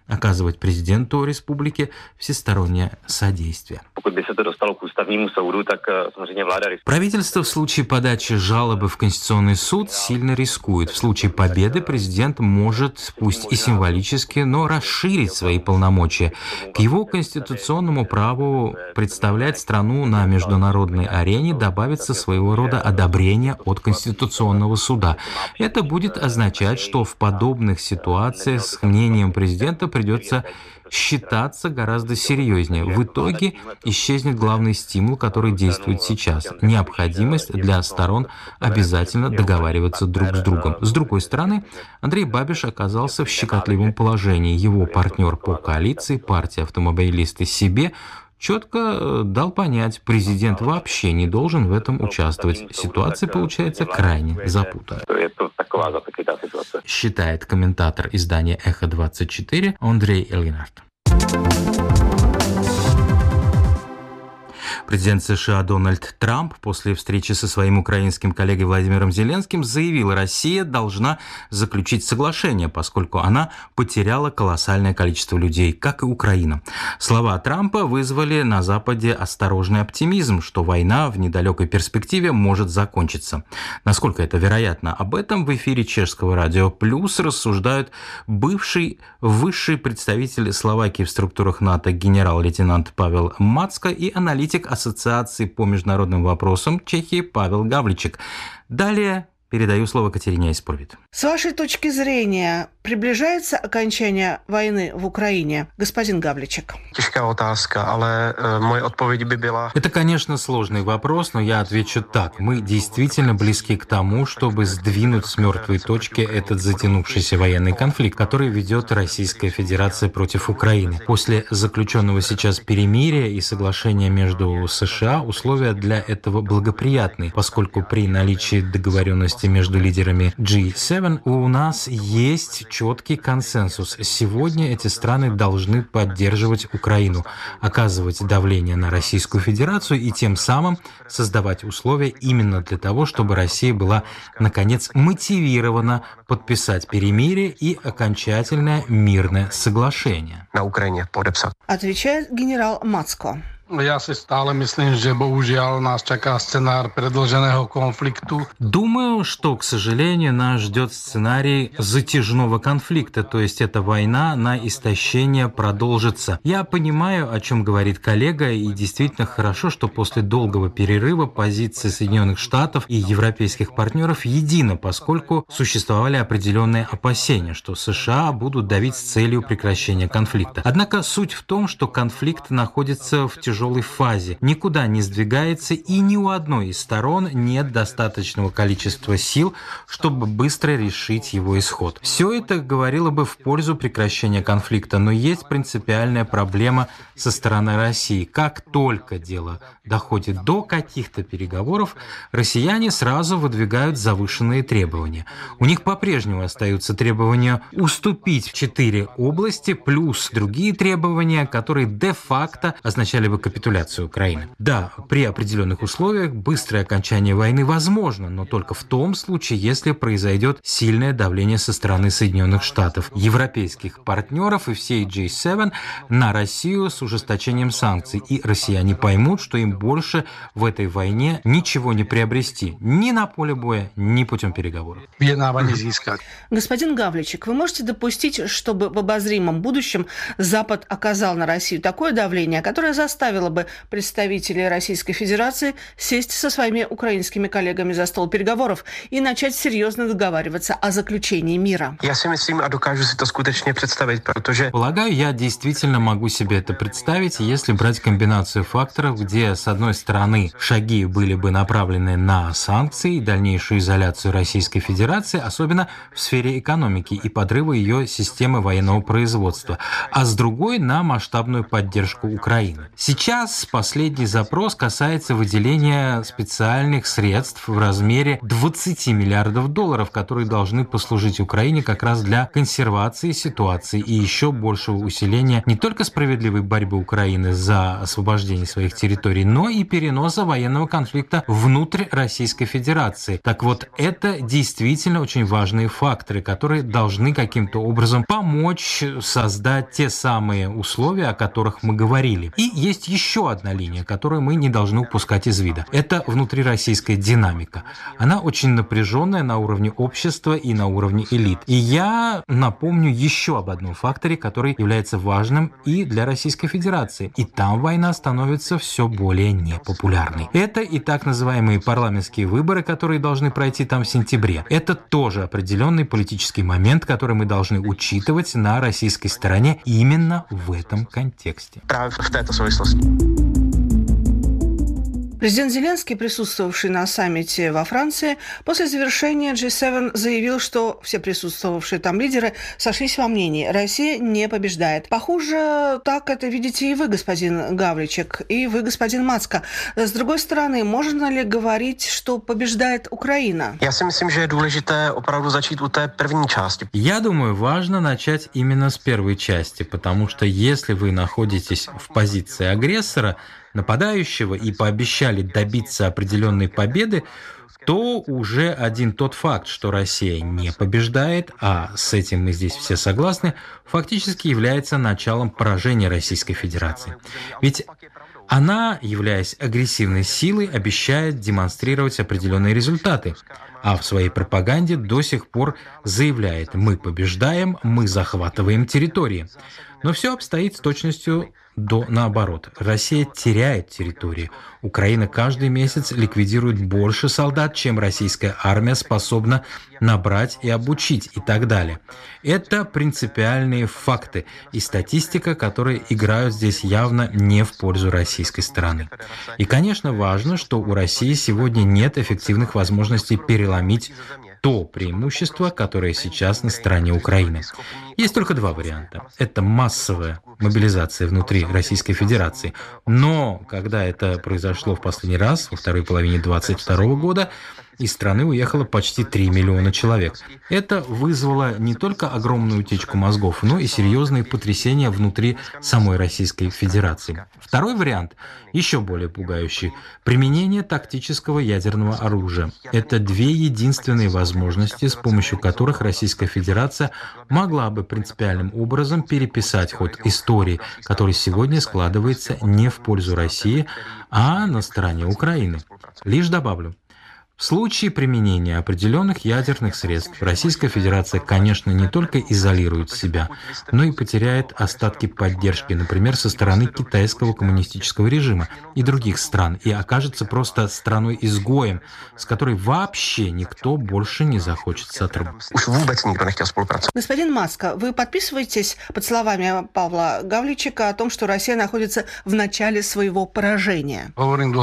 оказывать президенту республики всестороннее содействие. Правительство в случае подачи жалобы в Конституционный суд сильно рискует. В случае победы президент может, пусть и символически, но расширить свои полномочия. К его конституционному праву представлять страну на международной арене добавится своего рода одобрение от Конституционного суда. Это будет означать, что в подобных ситуациях с мнением президента придется считаться гораздо серьезнее. В итоге исчезнет главный стимул, который действует сейчас – необходимость для сторон обязательно договариваться друг с другом. С другой стороны, Андрей Бабиш оказался в щекотливом положении. Его партнер по коалиции, партия «Автомобилисты себе», четко дал понять, президент вообще не должен в этом участвовать. Ситуация получается крайне запутанной. Считает комментатор издания «Эхо-24» Андрей Эльгинард. Президент США Дональд Трамп после встречи со своим украинским коллегой Владимиром Зеленским заявил, Россия должна заключить соглашение, поскольку она потеряла колоссальное количество людей, как и Украина. Слова Трампа вызвали на Западе осторожный оптимизм, что война в недалекой перспективе может закончиться. Насколько это вероятно? Об этом в эфире чешского радио «Плюс» рассуждают бывший высший представитель Словакии в структурах НАТО генерал-лейтенант Павел Мацко и аналитик Ассоциации по международным вопросам Чехии Павел Гавличек. Далее передаю слово Катерине Исповед. С вашей точки зрения, приближается окончание войны в Украине, господин Гавличек? Тяжкая otázka, ale моя odpověď by была... Это, конечно, сложный вопрос, но я отвечу так. Мы действительно близки к тому, чтобы сдвинуть с мертвой точки этот затянувшийся военный конфликт, который ведет Российская Федерация против Украины. После заключенного сейчас перемирия и соглашения между США условия для этого благоприятны, поскольку при наличии договоренности между лидерами G7 у нас есть четкий консенсус. Сегодня эти страны должны поддерживать Украину, оказывать давление на Российскую Федерацию и тем самым создавать условия именно для того, чтобы Россия была, наконец, мотивирована подписать перемирие и окончательное мирное соглашение. На Украине подписать. Отвечает генерал Мацко. Я si stále myslím, že bohužiaľ nás čaká scenár predĺženého konfliktu. Думаю, что, к сожалению, нас ждет сценарий затяжного конфликта, то есть эта война на истощение продолжится. Я понимаю, о чем говорит коллега, и действительно хорошо, что после долгого перерыва позиция Соединенных Штатов и европейских партнеров едина, поскольку существовали определенные опасения, что США будут давить с целью прекращения конфликта. Однако суть в том, что конфликт находится в тяжелой фазе, никуда не сдвигается, и ни у одной из сторон нет достаточного количества сил, чтобы быстро решить его исход. Все это говорило бы в пользу прекращения конфликта, но есть принципиальная проблема со стороны России. Как только дело доходит до каких-то переговоров, россияне сразу выдвигают завышенные требования. У них по-прежнему остаются требования уступить в 4 области, плюс другие требования, которые де-факто означали бы капитуляцию Украины. Да, при определенных условиях быстрое окончание войны возможно, но только в том случае, если произойдет сильное давление со стороны Соединенных Штатов, европейских партнеров и всей G7 на Россию с ужесточением санкций. И россияне поймут, что им больше в этой войне ничего не приобрести ни на поле боя, ни путем переговоров. Господин Гавличек, вы можете допустить, чтобы в обозримом будущем Запад оказал на Россию такое давление, которое заставило бы представителей Российской Федерации сесть со своими украинскими коллегами за стол переговоров и начать серьезно договариваться о заключении мира? Я si myslím a dokážu si to skutečně představit, protože... Полагаю, я действительно могу себе это представить, если брать комбинацию факторов, где, с одной стороны, шаги были бы направлены на санкции и дальнейшую изоляцию Российской Федерации, особенно в сфере экономики и подрыва ее системы военного производства, а с другой — на масштабную поддержку Украины. Сейчас Сейчас последний запрос касается выделения специальных средств в размере 20 миллиардов долларов, которые должны послужить Украине как раз для консервации ситуации и еще большего усиления не только справедливой борьбы Украины за освобождение своих территорий, но и переноса военного конфликта внутрь Российской Федерации. Так вот, это действительно очень важные факторы, которые должны каким-то образом помочь создать те самые условия, о которых мы говорили. И есть еще одна линия, которую мы не должны упускать из вида. Это внутрироссийская динамика. Она очень напряженная на уровне общества и на уровне элит. И я напомню еще об одном факторе, который является важным и для Российской Федерации. И там война становится все более непопулярной. Это и так называемые парламентские выборы, которые должны пройти там в сентябре. Это тоже определенный политический момент, который мы должны учитывать на российской стороне именно в этом контексте. Президент Зеленский, присутствовавший на саммите во Франции, после завершения G7 заявил, что все присутствовавшие там лидеры сошлись во мнении: Россия не побеждает. Похоже, так это видите и вы, господин Гавличек, и вы, господин Мацко. С другой стороны, можно ли говорить, что побеждает Украина? Я myslím, že je důležité opravdu začít u té první části. Я думаю, важно начать именно с первой части, потому что если вы находитесь в позиции агрессора, нападающего, и пообещали добиться определенной победы, то уже один тот факт, что Россия не побеждает, а с этим мы здесь все согласны, фактически является началом поражения Российской Федерации. Ведь она, являясь агрессивной силой, обещает демонстрировать определенные результаты, а в своей пропаганде до сих пор заявляет: мы побеждаем, мы захватываем территории. Но все обстоит с точностью наоборот. Россия теряет территории. Украина каждый месяц ликвидирует больше солдат, чем российская армия способна набрать и обучить, и так далее. Это принципиальные факты и статистика, которые играют здесь явно не в пользу российской стороны. И, конечно, важно, что у России сегодня нет эффективных возможностей переломить то преимущество, которое сейчас на стороне Украины. Есть только два варианта. Это массовая мобилизация внутри Российской Федерации. Но когда это произошло в последний раз, во второй половине 2022 года, из страны уехало почти 3 миллиона человек. Это вызвало не только огромную утечку мозгов, но и серьезные потрясения внутри самой Российской Федерации. Второй вариант, еще более пугающий, применение тактического ядерного оружия. Это две единственные возможности, с помощью которых Российская Федерация могла бы принципиальным образом переписать ход истории, который сегодня складывается не в пользу России, а на стороне Украины. Лишь добавлю. В случае применения определенных ядерных средств Российская Федерация, конечно, не только изолирует себя, но и потеряет остатки поддержки, например, со стороны китайского коммунистического режима и других стран, и окажется просто страной-изгоем, с которой вообще никто больше не захочет сотрудничать. Господин Мацко, вы подписываетесь под словами Павла Гавличика о том, что Россия находится в начале своего поражения?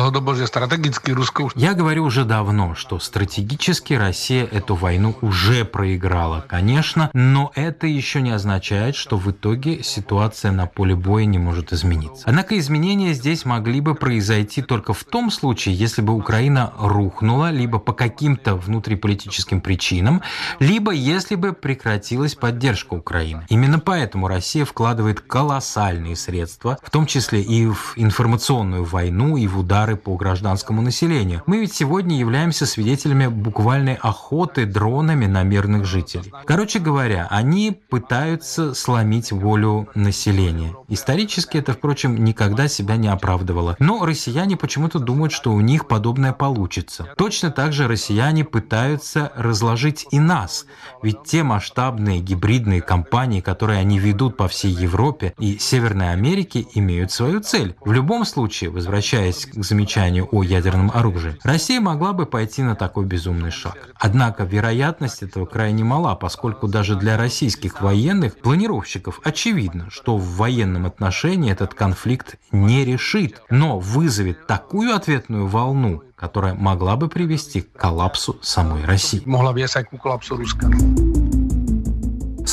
Я говорю уже давно, что стратегически Россия эту войну уже проиграла, конечно, но это еще не означает, что в итоге ситуация на поле боя не может измениться. Однако изменения здесь могли бы произойти только в том случае, если бы Украина рухнула либо по каким-то внутриполитическим причинам, либо если бы прекратилась поддержка Украины. Именно поэтому Россия вкладывает колоссальные средства, в том числе и в информационную войну, и в удары по гражданскому населению. Мы ведь сегодня являемся свидетелями буквальной охоты дронами на мирных жителей. Короче говоря, они пытаются сломить волю населения. Исторически это, впрочем, никогда себя не оправдывало. Но россияне почему-то думают, что у них подобное получится. Точно так же россияне пытаются разложить и нас. Ведь те масштабные гибридные кампании, которые они ведут по всей Европе и Северной Америке, имеют свою цель. В любом случае, возвращаясь к замечанию о ядерном оружии, Россия могла бы пойти на такой безумный шаг. Однако вероятность этого крайне мала, поскольку даже для российских военных планировщиков очевидно, что в военном отношении этот конфликт не решит, но вызовет такую ответную волну, которая могла бы привести к коллапсу самой России.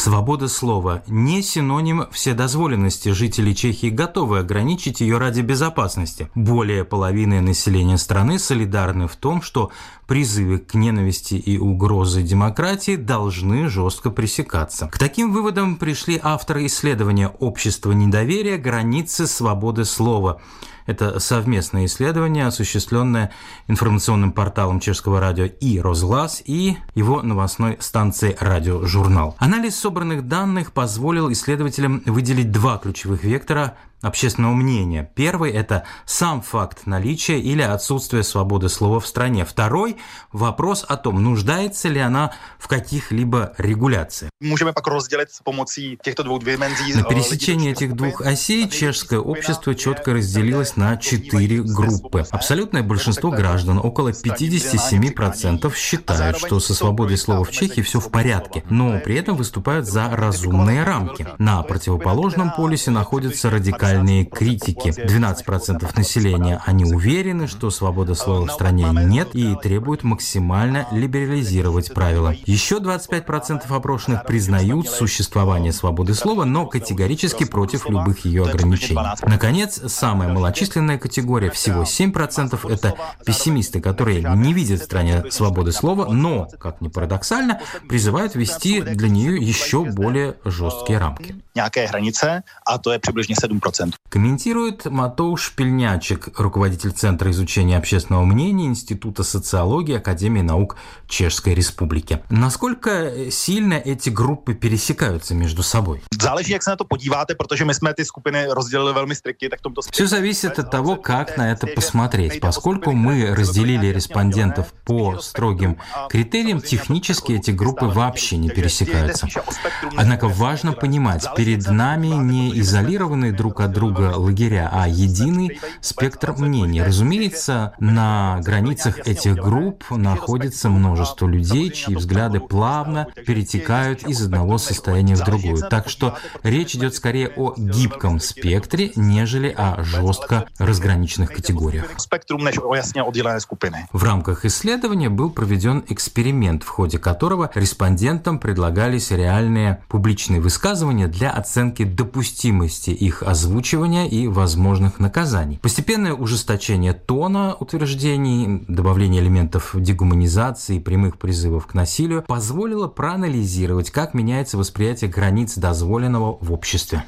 Свобода слова не синоним вседозволенности. Жители Чехии готовы ограничить ее ради безопасности. Более половины населения страны солидарны в том, что призывы к ненависти и угрозы демократии должны жестко пресекаться. К таким выводам пришли авторы исследования «Общество недоверия. Границы свободы слова». Это совместное исследование, осуществленное информационным порталом чешского радио и «Розглас» и его новостной станцией «Радиожурнал». Анализ собранных данных позволил исследователям выделить два ключевых вектора общественного мнения. Первый – это сам факт наличия или отсутствия свободы слова в стране. Второй – вопрос о том, нуждается ли она в каких-либо регуляциях. На пересечении этих двух осей чешское общество четко разделилось на 4 группы. Абсолютное большинство граждан, около 57%, считают, что со свободой слова в Чехии все в порядке, но при этом выступают за разумные рамки. На противоположном полюсе находятся радикальные критики. 12% населения, они уверены, что свободы слова в стране нет и требуют максимально либерализировать правила. Еще 25% опрошенных признают существование свободы слова, но категорически против любых ее ограничений. Наконец, самая малочисленная категория, всего 7%, это пессимисты, которые не видят в стране свободы слова, но, как ни парадоксально, призывают ввести для нее еще более жесткие рамки. Комментирует Матоуш Пельнячек, руководитель Центра изучения общественного мнения Института социологии Академии наук Чешской Республики. Насколько сильно эти группы пересекаются между собой? Все зависит от того, как на это посмотреть. Поскольку мы разделили респондентов по строгим критериям, технически эти группы вообще не пересекаются. Однако важно понимать, перед нами не изолированные друг от друга лагеря, а единый спектр мнений. Разумеется, на границах этих групп находится множество людей, чьи взгляды плавно перетекают из одного состояния в другое. Так что речь идет скорее о гибком спектре, нежели о жестко разграниченных категориях. В рамках исследования был проведен эксперимент, в ходе которого респондентам предлагались реальные публичные высказывания для оценки допустимости их озвучивания и возможных наказаний. Постепенное ужесточение тона утверждений, добавление элементов дегуманизации и прямых призывов к насилию позволило проанализировать, как меняется восприятие границ дозволенного в обществе.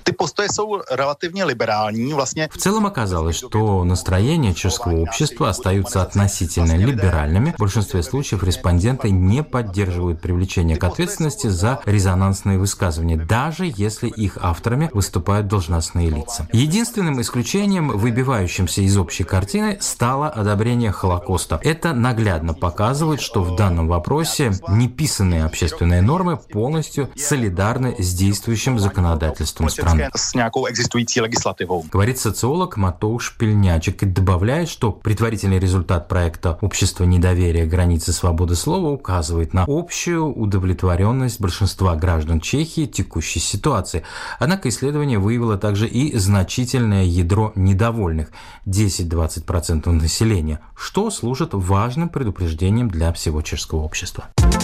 В целом оказалось, что настроения чешского общества остаются относительно либеральными. В большинстве случаев респонденты не поддерживают привлечение к ответственности за резонансные высказывания, даже если их авторами выступают должностные лица. Единственным исключением, выбивающимся из общей картины, стало одобрение Холокоста. Это наглядно показывает, что в данном вопросе неписанные общественные нормы полностью солидарны с действующим законодательством страны. Говорит социолог Матоуш Пельнячек и добавляет, что предварительный результат проекта «Общество недоверия. Границы свободы слова» указывает на общую удовлетворенность большинства граждан Чехии текущей ситуации. Однако исследование выявило также и значительное ядро недовольных – 10-20% населения, что служит важным предупреждением для всего чешского общества.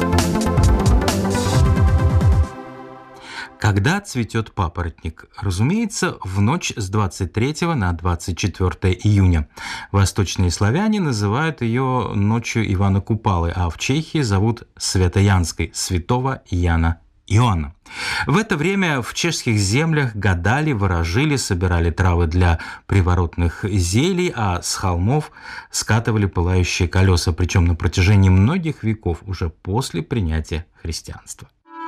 Когда цветет папоротник? Разумеется, в ночь с 23 на 24 июня. Восточные славяне называют ее ночью Ивана Купалы, а в Чехии зовут Святоянской, святого Яна Иоанна. В это время в чешских землях гадали, ворожили, собирали травы для приворотных зелий, а с холмов скатывали пылающие колеса, причем на протяжении многих веков уже после принятия христианства.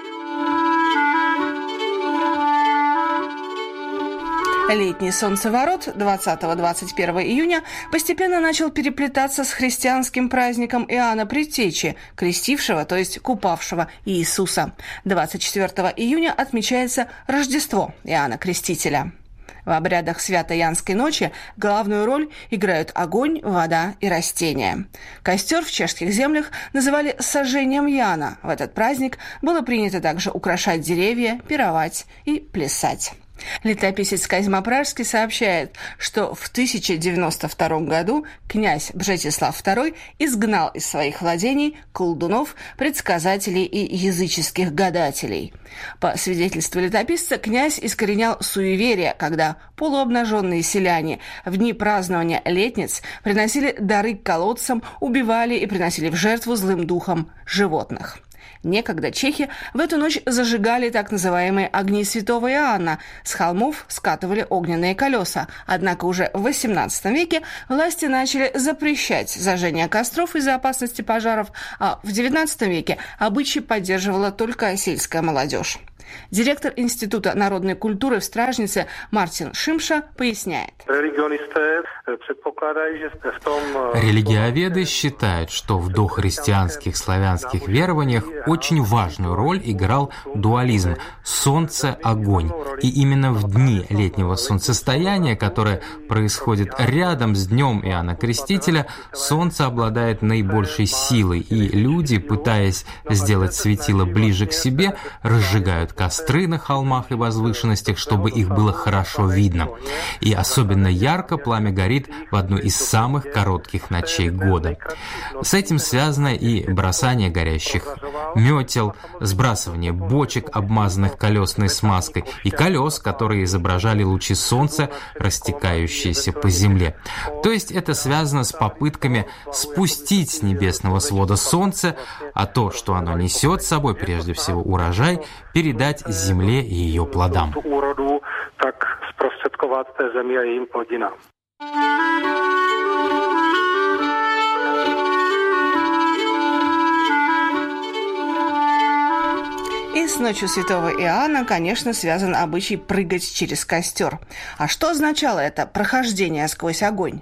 Летний солнцеворот 20-21 июня постепенно начал переплетаться с христианским праздником Иоанна Предтечи, крестившего, то есть купавшего Иисуса. 24 июня отмечается Рождество Иоанна Крестителя. В обрядах Свято-Янской ночи главную роль играют огонь, вода и растения. Костер в чешских землях называли сожжением Яна. В этот праздник было принято также украшать деревья, пировать и плясать. Летописец Козьма Пражский сообщает, что в 1092 году князь Бжетислав II изгнал из своих владений колдунов, предсказателей и языческих гадателей. По свидетельству летописца, князь искоренял суеверие, когда полуобнаженные селяне в дни празднования Летниц приносили дары к колодцам, убивали и приносили в жертву злым духам животных. Некогда чехи в эту ночь зажигали так называемые огни святого Иоанна. С холмов скатывали огненные колеса. Однако уже в XVIII веке власти начали запрещать зажжение костров из-за опасности пожаров, а в XIX веке обычай поддерживала только сельская молодежь. Директор Института народной культуры в Стражнице Мартин Шимша поясняет. Религиоведы считают, что в дохристианских славянских верованиях очень важную роль играл дуализм «солнце-огонь». И именно в дни летнего солнцестояния, которое происходит рядом с днем Иоанна Крестителя, солнце обладает наибольшей силой, и люди, пытаясь сделать светило ближе к себе, разжигают костры на холмах и возвышенностях, чтобы их было хорошо видно. И особенно ярко пламя горит в одну из самых коротких ночей года. С этим связано и бросание горящих метел, сбрасывание бочек, обмазанных колесной смазкой, и колес, которые изображали лучи солнца, растекающиеся по земле. То есть это связано с попытками спустить с небесного свода солнце, а то, что оно несет с собой, прежде всего урожай, передать земле и ее плодам. И с ночью святого Иоанна, конечно, связан обычай прыгать через костер. А что означало это прохождение сквозь огонь?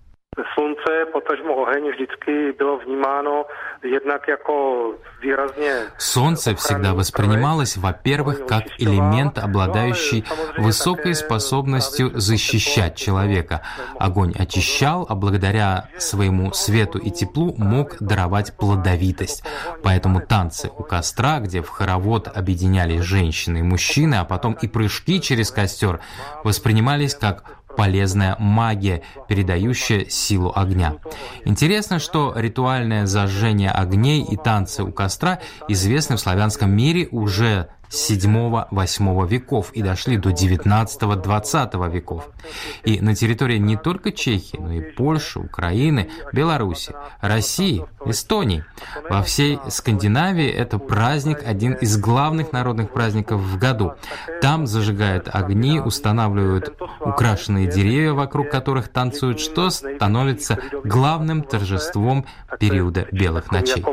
Солнце всегда воспринималось, во-первых, как элемент, обладающий высокой способностью защищать человека. Огонь очищал, а благодаря своему свету и теплу мог даровать плодовитость. Поэтому танцы у костра, где в хоровод объединялись женщины и мужчины, а потом и прыжки через костер, воспринимались как полезная магия, передающая силу огня. Интересно, что ритуальное зажжение огней и танцы у костра известны в славянском мире уже с 7-8 веков и дошли до 19-20 веков. И на территории не только Чехии, но и Польши, Украины, Беларуси, России, Эстонии. Во всей Скандинавии это праздник, один из главных народных праздников в году. Там зажигают огни, устанавливают украшенные деревья, вокруг которых танцуют, что становится главным торжеством периода белых ночей.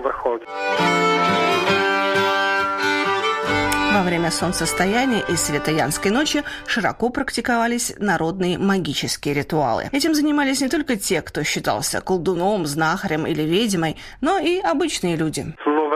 Во время солнцестояния и светоянской ночи широко практиковались народные магические ритуалы. Этим занимались не только те, кто считался колдуном, знахарем или ведьмой, но и обычные люди.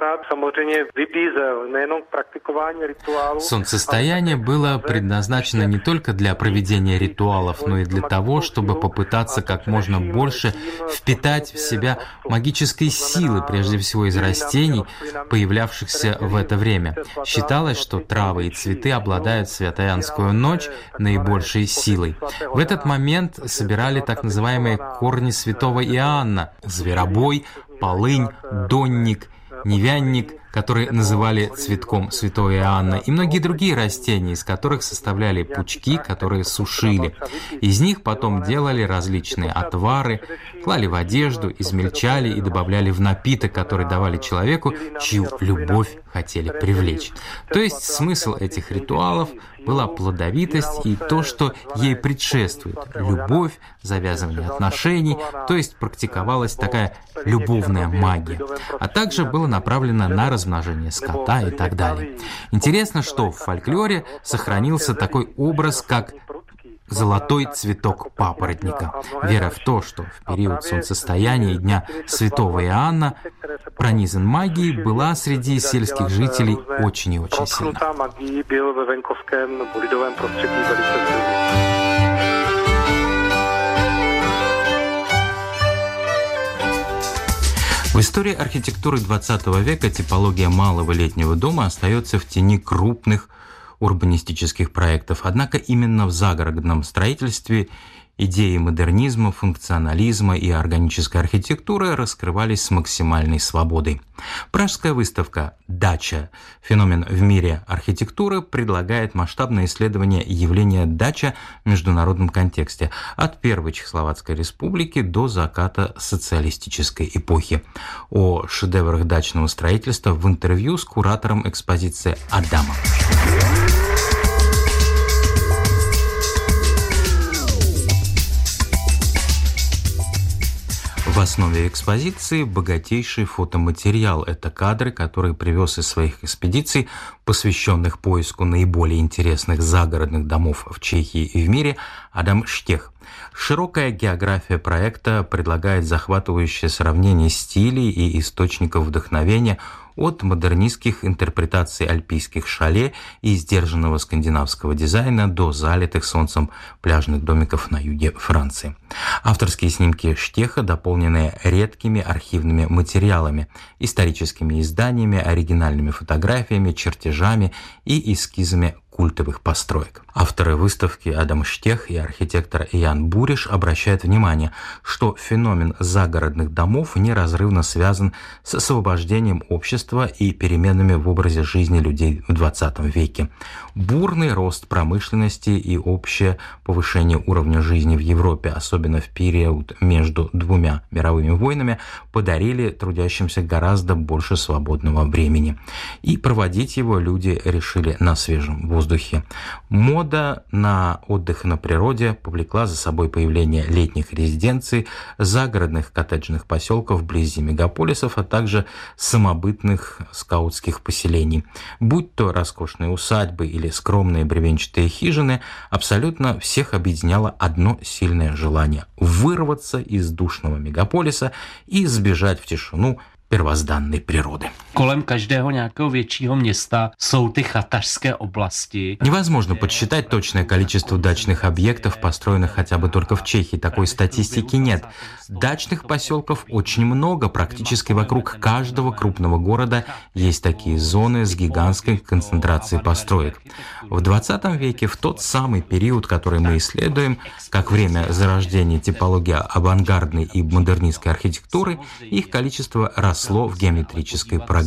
Солнцестояние было предназначено не только для проведения ритуалов, но и для того, чтобы попытаться как можно больше впитать в себя магической силы, прежде всего из растений, появлявшихся в это время. Считалось, что травы и цветы обладают в святоянскую ночь наибольшей силой. В этот момент собирали так называемые корни святого Иоанна – зверобой, полынь, донник, невянник, который называли цветком святого Иоанна, и многие другие растения, из которых составляли пучки, которые сушили. Из них потом делали различные отвары, клали в одежду, измельчали и добавляли в напиток, который давали человеку, чью любовь хотели привлечь. То есть смысл этих ритуалов была плодовитость и то, что ей предшествует – любовь, завязывание отношений, то есть практиковалась такая любовная магия. А также было направлено на размножение скота и так далее. Интересно, что в фольклоре сохранился такой образ, как золотой цветок папоротника. Вера в то, что в период солнцестояния и Дня Святого Иоанна пронизан магией, была среди сельских жителей очень и очень сильна. В истории архитектуры XX века типология малого летнего дома остается в тени крупных урбанистических проектов. Однако именно в загородном строительстве идеи модернизма, функционализма и органической архитектуры раскрывались с максимальной свободой. Пражская выставка «Дача. Феномен в мире архитектуры» предлагает масштабное исследование явления дача в международном контексте от первой Чехословацкой республики до заката социалистической эпохи. О шедеврах дачного строительства в интервью с куратором экспозиции Адамом. В основе экспозиции богатейший фотоматериал. Это кадры, которые привез из своих экспедиций, посвященных поиску наиболее интересных загородных домов в Чехии и в мире, Адам Штех. Широкая география проекта предлагает захватывающее сравнение стилей и источников вдохновения от модернистских интерпретаций альпийских шале и сдержанного скандинавского дизайна до залитых солнцем пляжных домиков на юге Франции. Авторские снимки Штеха дополнены редкими архивными материалами, историческими изданиями, оригинальными фотографиями, чертежами и эскизами культовых построек. Авторы выставки Адам Штех и архитектор Ян Буриш обращают внимание, что феномен загородных домов неразрывно связан с освобождением общества и переменами в образе жизни людей в 20 веке. Бурный рост промышленности и общее повышение уровня жизни в Европе, особенно в период между двумя мировыми войнами, подарили трудящимся гораздо больше свободного времени. И проводить его люди решили на свежем воздухе. Мода на отдых на природе повлекла за собой появление летних резиденций, загородных коттеджных поселков вблизи мегаполисов, а также самобытных скаутских поселений. Будь то роскошные усадьбы или скромные бревенчатые хижины, абсолютно всех объединяло одно сильное желание – вырваться из душного мегаполиса и сбежать в тишину первозданной природы. Kolem každého nějakého většího města jsou ty chatařské oblasti. Невозможно подсчитать точное количество дачных объектов, построенных хотя бы только в Чехии. Такой статистики нет. Дачных поселков очень много. Практически вокруг каждого крупного города есть такие зоны с гигантской концентрацией построек. В 20 веке, в тот самый период, который мы исследуем, как время зарождения типологии авангардной и модернистской архитектуры, их количество росло в геометрической прогрессии.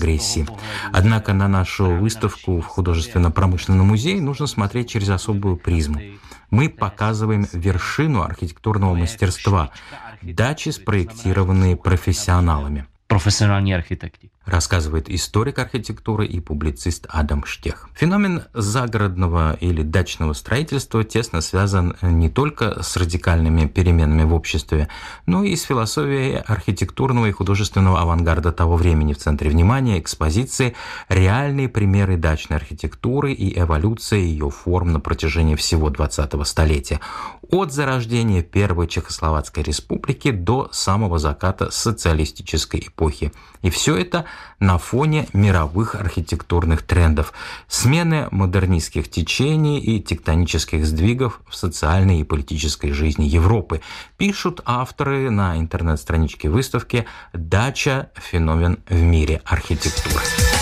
Однако на нашу выставку в художественно-промышленном музее нужно смотреть через особую призму. Мы показываем вершину архитектурного мастерства, дачи, спроектированные профессионалами. Профессиональные архитекты. Рассказывает историк архитектуры и публицист Адам Штех. Феномен загородного или дачного строительства тесно связан не только с радикальными переменами в обществе, но и с философией архитектурного и художественного авангарда того времени. В центре внимания экспозиции реальные примеры дачной архитектуры и эволюция ее форм на протяжении всего 20-го столетия. От зарождения Первой Чехословацкой республики до самого заката социалистической эпохи. И все это на фоне мировых архитектурных трендов, смены модернистских течений и тектонических сдвигов в социальной и политической жизни Европы, пишут авторы на интернет-страничке выставки «Дача. Феномен в мире архитектуры».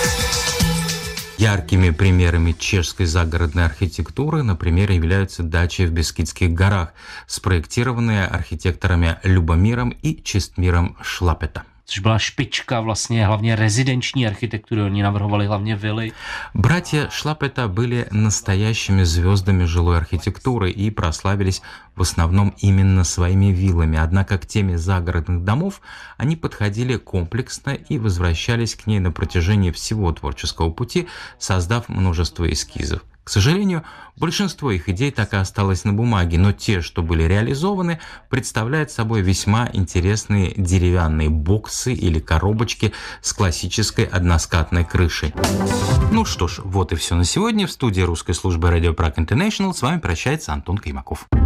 Яркими примерами чешской загородной архитектуры, например, являются дачи в Бескидских горах, спроектированные архитекторами Любомиром и Čestmírem Šlapeta. Což byla špička vlastně hlavně rezidenční architektury, oni navrhovali hlavně vily. Братья Шлапета были настоящими звездами жилой архитектуры и прославились в основном именно своими виллами. Однако к теме загородных домов они подходили комплексно и возвращались к ней на протяжении всего творческого пути, создав множество эскизов. К сожалению, большинство их идей так и осталось на бумаге, но те, что были реализованы, представляют собой весьма интересные деревянные боксы или коробочки с классической односкатной крышей. Ну что ж, вот и все на сегодня. В студии русской службы Radio Prague International с вами прощается Антон Каймаков.